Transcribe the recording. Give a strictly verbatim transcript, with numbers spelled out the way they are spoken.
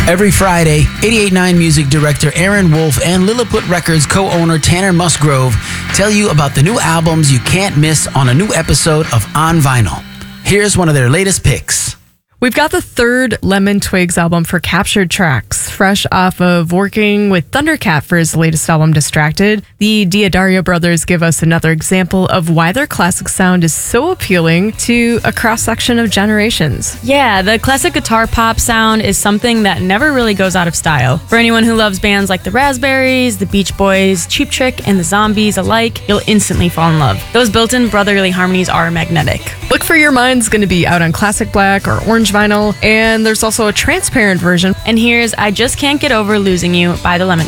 Every Friday, eighty-eight point nine music director Aaron Wolf and Lilliput Records co-owner Tanner Musgrove tell you about the new albums you can't miss on a new episode of On Vinyl. Here's one of their latest picks. We've got the third Lemon Twigs album for Captured Tracks, fresh off of working with Thundercat for his latest album, Distracted. The Diodario brothers give us another example of why their classic sound is so appealing to a cross-section of generations. Yeah, the classic guitar pop sound is something that never really goes out of style. For anyone who loves bands like the Raspberries, the Beach Boys, Cheap Trick, and the Zombies alike, you'll instantly fall in love. Those built-in brotherly harmonies are magnetic. Look for Your Mind's going to be out on Classic Black or Orange Vinyl, and there's also a transparent version. And here's I Just Can't Get Over Losing You by the Lemon